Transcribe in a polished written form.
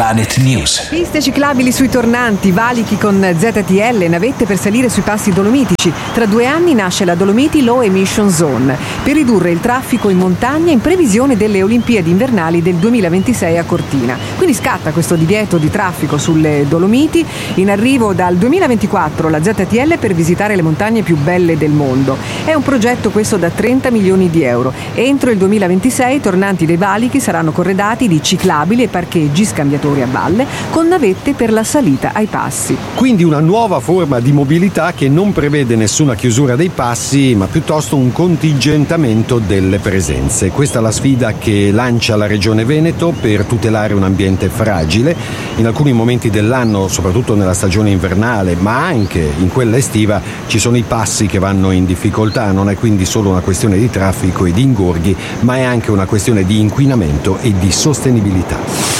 Planet News. Piste ciclabili sui tornanti, valichi con ZTL, navette per salire sui passi dolomitici. Tra 2 anni nasce la Dolomiti Low Emission Zone per ridurre il traffico in montagna in previsione delle Olimpiadi invernali del 2026 a Cortina. Quindi scatta questo divieto di traffico sulle Dolomiti. In arrivo dal 2024 la ZTL per visitare le montagne più belle del mondo. È un progetto questo da 30 milioni di euro. Entro il 2026 i tornanti dei valichi saranno corredati di ciclabili e parcheggi scambiatori a valle con navette per la salita ai passi. Quindi una nuova forma di mobilità che non prevede nessuna chiusura dei passi, ma piuttosto un contingentamento delle presenze. Questa è la sfida che lancia la Regione Veneto per tutelare un ambiente fragile. In alcuni momenti dell'anno, soprattutto nella stagione invernale, ma anche in quella estiva, ci sono i passi che vanno in difficoltà. Non è quindi solo una questione di traffico e di ingorghi, ma è anche una questione di inquinamento e di sostenibilità.